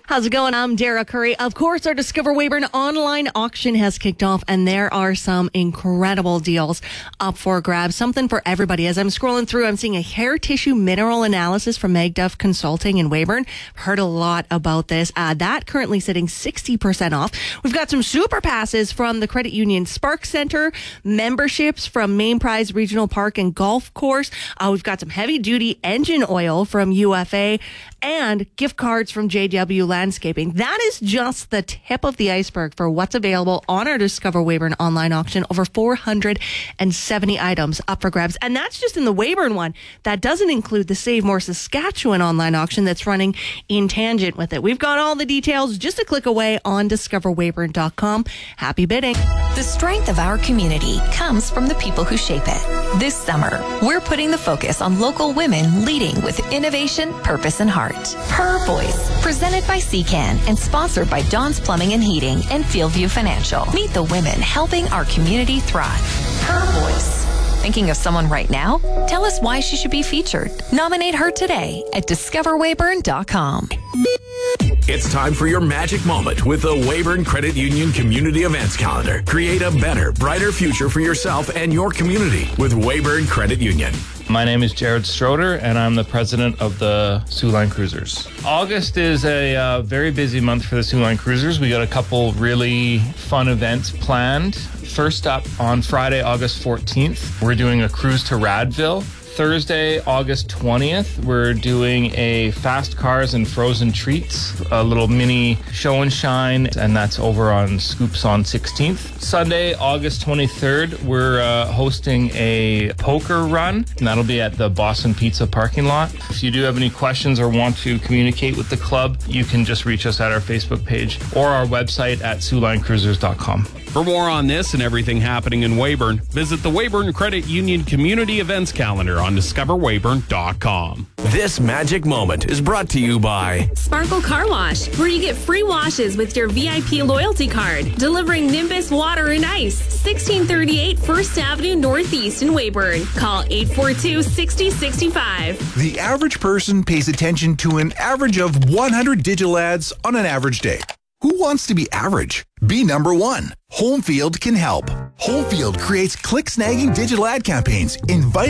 How's it going? I'm Dara Curry. Of course, our Discover Weyburn online auction has kicked off, and there are some incredible deals up for grabs. Something for everybody. As I'm scrolling through, I'm seeing a hair tissue mineral analysis from Magduff Consulting in Weyburn. Heard a lot about this. That currently sitting 60% off. We've got some super passes from the Credit Union Spark Center, memberships from Main Prize Regional Park and Golf Course. We've got some heavy duty engine oil from UFA and gift cards from JW Landscaping. That is just the tip of the iceberg for what's available on our Discover Weyburn online auction. Over 470 items up for grabs. And that's just in the Weyburn one. That doesn't include the Save More Saskatchewan online auction that's running in tangent with it. We've got all the details just a click away on discoverweyburn.com. Happy bidding. The strength of our community comes from the people who shape it. This summer, we're putting the focus on local women leading with innovation, purpose, and heart. Her Voice, presented by CCAN and sponsored by Don's Plumbing and Heating and Fieldview Financial. Meet the women helping our community thrive. Her Voice. Thinking of someone right now? Tell us why she should be featured. Nominate her today at discoverweyburn.com. It's time for your magic moment with the Weyburn Credit Union Community Events Calendar. Create a better, brighter future for yourself and your community with Weyburn Credit Union. My name is Jared Stroder, and I'm the president of the Soo Line Cruisers. August is a very busy month for the Soo Line Cruisers. We got a couple really fun events planned. First up, on Friday, August 14th, we're doing a cruise to Radville. Thursday, August 20th, we're doing a Fast Cars and Frozen Treats, a little mini show and shine, and that's over on Scoops on 16th. Sunday, August 23rd, we're hosting a poker run, and that'll be at the Boston Pizza parking lot. If you do have any questions or want to communicate with the club, you can just reach us at our Facebook page or our website at SooLineCruisers.com. For more on this and everything happening in Weyburn, visit the Weyburn Credit Union Community Events Calendar on discoverweyburn.com. This magic moment is brought to you by Sparkle Car Wash, where you get free washes with your VIP loyalty card. Delivering Nimbus Water and Ice, 1638 First Avenue Northeast in Weyburn. Call 842-6065. The average person pays attention to an average of 100 digital ads on an average day. Who wants to be average? Be number one. Homefield can help. Homefield creates click-snagging digital ad campaigns, inviting